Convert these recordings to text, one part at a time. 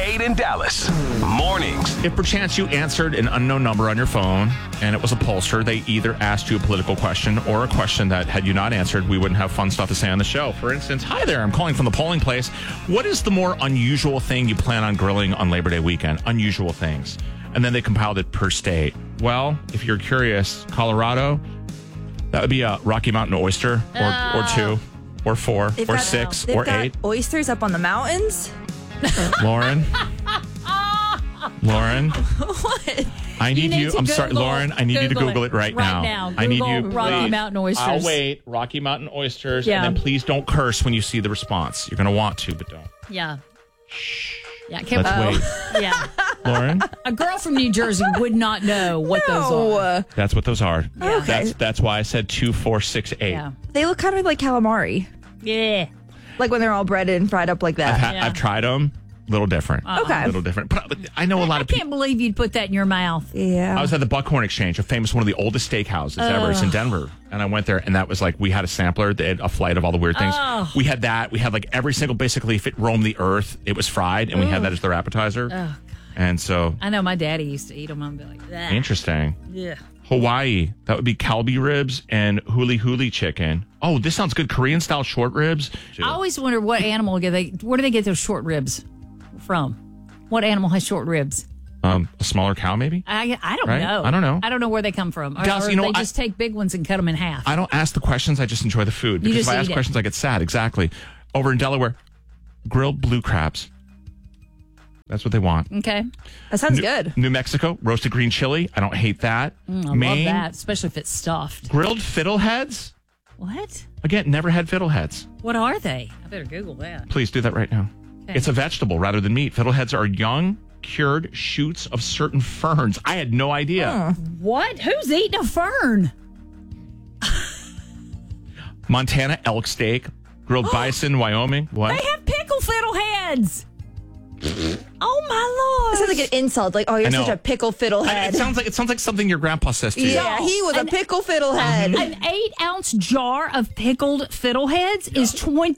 Kincaid in Dallas. Mornings. If perchance you answered an unknown number on your phone and it was a pollster, they either asked you a political question or a question that, had you not answered, we wouldn't have fun stuff to say on the show. For instance, hi there, I'm calling from the polling place. What is the more unusual thing you plan on grilling on Labor Day weekend? Unusual things. And then they compiled it per state. Well, if you're curious, Colorado, that would be a Rocky Mountain oyster or two or four or six or eight. Oysters up on the mountains? Lauren? What? I need you. I'm Google, sorry, Lauren. I need you to Google it right now. I need you. Rocky please. Mountain oysters. I'll wait. Rocky Mountain oysters. Yeah. And then please don't curse when you see the response. You're going to want to, but don't. Yeah. Yeah, I can't. Let's wait. Yeah. Lauren? A girl from New Jersey would not know what those are. That's what those are. Yeah. Okay. That's why I said 2, 4, 6, 8. Yeah. They look kind of like calamari. Yeah. Like when they're all breaded and fried up like that. I've tried them. Little different. Okay. A little different. But I know a lot of I people. can't believe you'd put that in your mouth. Yeah. I was at the Buckhorn Exchange, a famous one of the oldest steakhouses ever. It's in Denver. And I went there, and that was like, we had a sampler. They had a flight of all the weird things. We had that. We had like every single, basically, if it roamed the earth, it was fried, and we had that as their appetizer. God. And so. I know my daddy used to eat them. I'd be like, that. Interesting. Yeah. Hawaii, that would be kalbi ribs and huli huli chicken. Oh, this sounds good. Korean style short ribs. I always wonder what animal where do they get those short ribs from? What animal has short ribs? A smaller cow, maybe? I don't Right? know. I don't know. I don't know where they come from. Or, Gus, or you know, they just take big ones and cut them in half. I don't ask the questions. I just enjoy the food. Because if I ask questions, I get sad. Exactly. Over in Delaware, grilled blue crabs. That's what they want. Okay. That sounds good. New Mexico, roasted green chili. I don't hate that. I Maine, love that, especially if it's stuffed. grilled fiddleheads. What? Again, never had fiddleheads. What are they? I better Google that. Please do that right now. Okay. It's a vegetable rather than meat. Fiddleheads are young, cured shoots of certain ferns. I had no idea. What? Who's eating a fern? Montana elk steak, grilled bison, Wyoming. What? They have pickle fiddleheads. Oh my It lord! sounds like an insult. Like, oh, you're I know. such a pickle fiddlehead. It sounds like something your grandpa says to you. Yeah, he was a pickle fiddlehead. An 8-ounce jar of pickled fiddleheads is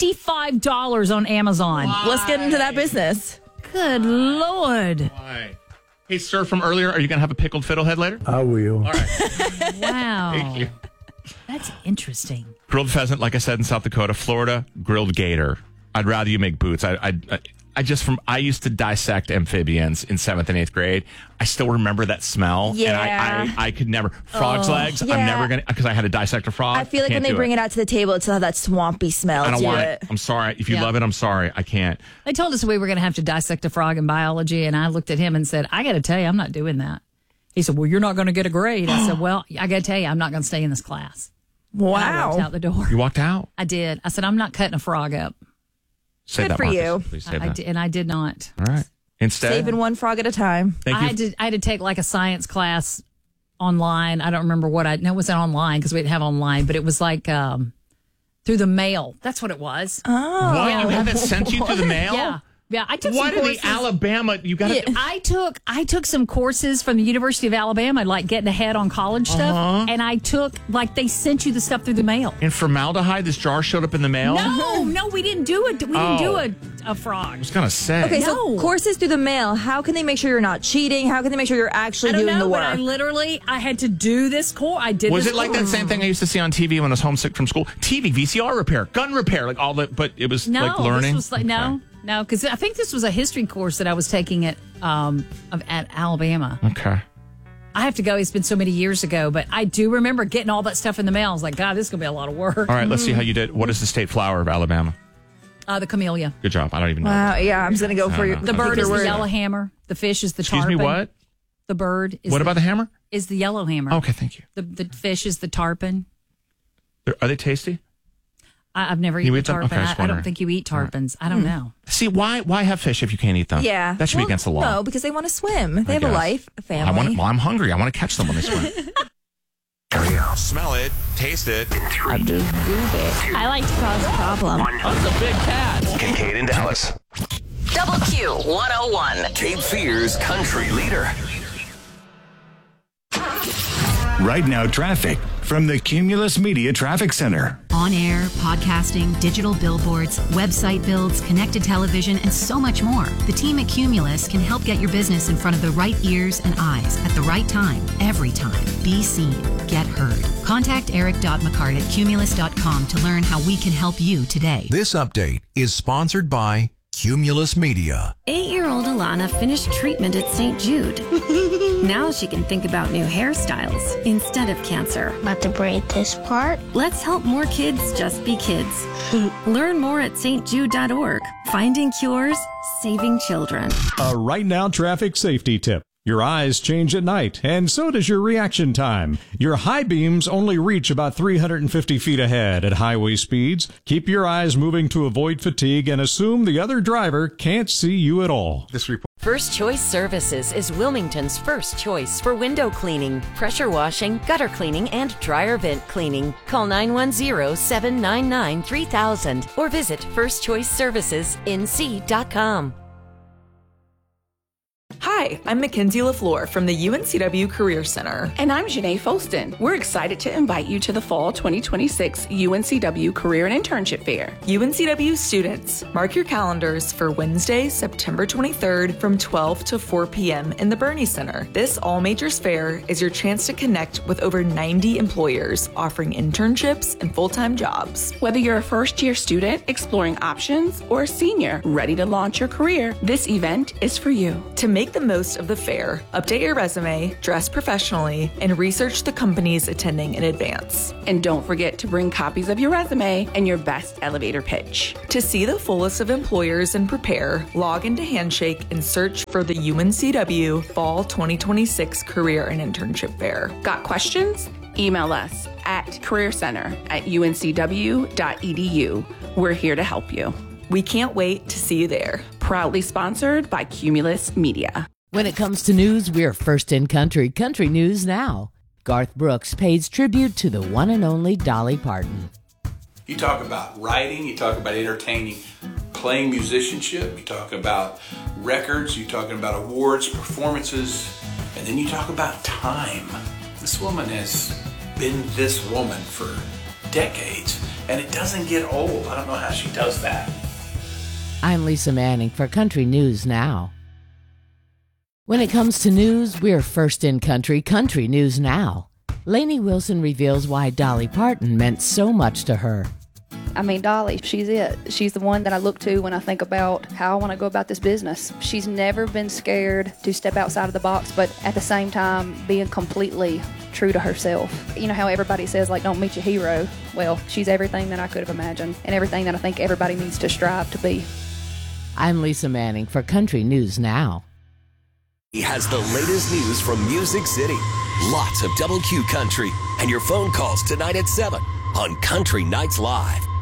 $25 on Amazon. Let's get into that business. Good lord! Why? Hey, sir, from earlier, are you going to have a pickled fiddlehead later? I will. All right. Wow, Thank you. that's interesting. Grilled pheasant, like I said, in South Dakota. Florida, grilled gator. I'd rather you make boots. I used to dissect amphibians in 7th and 8th grade. I still remember that smell. Yeah. And I could never. Frog's legs, yeah. I'm never going to, because I had to dissect a frog. I feel like when they bring it out to the table, it's still have that swampy smell I don't to want it. it. I'm sorry. If you Yeah. love it, I'm sorry. I can't. They told us we were going to have to dissect a frog in biology, and I looked at him and said, I got to tell you, I'm not doing that. He said, well, you're not going to get a grade. I said, well, I got to tell you, I'm not going to stay in this class. And I walked Wow. out the door. You walked out. I did. I said, I'm not cutting a frog up. Say Good that, for Marcus. you. Please say I that. did, and I did not. All right. Instead, Saving one frog at a time. thank you. I had to take like a science class online. I don't remember what it wasn't online because we didn't have online, but it was like through the mail. That's what it was. What? You had that sent you through the mail? Yeah. Yeah, I took What some in courses. the Alabama? You got to. I took some courses from the University of Alabama, like getting ahead on college stuff, and I took they sent you the stuff through the mail. In formaldehyde, this jar showed up in the mail? No, we didn't do it. We didn't do a frog. I was going to say. Okay, so No. courses through the mail. How can they make sure you're not cheating? How can they make sure you're actually I don't doing know, the but I had to do this course. I did. Was this it like that course. same thing I used to see on TV when I was homesick from school? TV, VCR repair, gun repair, like all that, but it was No, like learning? this was like no, because I think this was a history course that I was taking at Alabama. Okay. I have to go. It's been so many years ago, but I do remember getting all that stuff in the mail. I was like, God, this is gonna be a lot of work. All right, let's see how you did. What is the state flower of Alabama? The camellia. Good job. I don't even know. Wow, yeah, I'm just going to go for your, The bird is your the word. yellow hammer. The fish is the Excuse tarpon. me, what? The bird is What about the hammer? is the yellow hammer. Okay, thank you. The fish is the tarpon. Are they tasty? I've never You eaten eat them? tarpon. Okay, I was I don't wondering. think you eat tarpons. I don't know. See, why have fish if you can't eat them? Yeah. That should be Well, against the law. No, because they want to swim. They I have a guess. life, a family. I'm hungry. I want to catch them when they swim. Smell it, taste it. I like to cause a problem. That's a big cat. Kincaid in Dallas. Double Q 101. Cape Fear's country leader. Right now, traffic from the Cumulus Media Traffic Center. On air, podcasting, digital billboards, website builds, connected television, and so much more. The team at Cumulus can help get your business in front of the right ears and eyes at the right time, every time. Be seen. Get heard. Contact Eric.McCart at Cumulus.com to learn how we can help you today. This update is sponsored by Cumulus Media. 8-year-old Alana finished treatment at St. Jude. Now she can think about new hairstyles instead of cancer. About to braid this part? Let's help more kids just be kids. Learn more at stjude.org. Finding cures, saving children. A Right Now traffic safety tip. Your eyes change at night, and so does your reaction time. Your high beams only reach about 350 feet ahead at highway speeds. Keep your eyes moving to avoid fatigue and assume the other driver can't see you at all. This report. First Choice Services is Wilmington's first choice for window cleaning, pressure washing, gutter cleaning, and dryer vent cleaning. Call 910-799-3000 or visit firstchoiceservicesnc.com. Hi, I'm Mackenzie LaFleur from the UNCW Career Center. And I'm Janae Folston. We're excited to invite you to the Fall 2026 UNCW Career and Internship Fair. UNCW students, mark your calendars for Wednesday, September 23rd from 12 to 4 p.m. in the Bernie Center. This all-majors fair is your chance to connect with over 90 employers offering internships and full-time jobs. Whether you're a first-year student exploring options or a senior ready to launch your career, this event is for you. To make the most of the fair, update your resume, dress professionally, and research the companies attending in advance. And don't forget to bring copies of your resume and your best elevator pitch. To see the full list of employers and prepare, log into Handshake and search for the UNCW Fall 2026 Career and Internship Fair. Got questions? Email us at careercenter@uncw.edu. We're here to help you. We can't wait to see you there. Proudly sponsored by Cumulus Media. When it comes to news, we're first in country. Country News Now. Garth Brooks pays tribute to the one and only Dolly Parton. You talk about writing, you talk about entertaining, playing musicianship, you talk about records, you talk about awards, performances, and then you talk about time. This woman has been this woman for decades, and it doesn't get old. I don't know how she does that. I'm Lisa Manning for Country News Now. When it comes to news, we're first in country. Country News Now. Lainey Wilson reveals why Dolly Parton meant so much to her. I mean, Dolly, she's it. She's the one that I look to when I think about how I want to go about this business. She's never been scared to step outside of the box, but at the same time, being completely true to herself. You know how everybody says, like, don't meet your hero? Well, she's everything that I could have imagined and everything that I think everybody needs to strive to be. I'm Lisa Manning for Country News Now. He has the latest news from Music City. Lots of Double Q Country and your phone calls tonight at 7 on Country Nights Live.